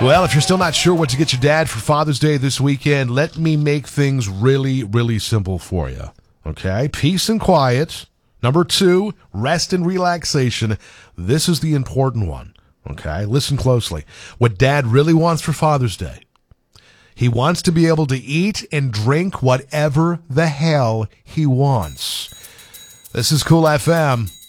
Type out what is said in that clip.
Well, if you're still not sure what to get your dad for Father's Day this weekend, let me make things really, really simple for you. Okay? Peace and quiet. Number 2, rest and relaxation. This is the important one. Okay? Listen closely. What Dad really wants for Father's Day, he wants to be able to eat and drink whatever the hell he wants. This is Cool FM.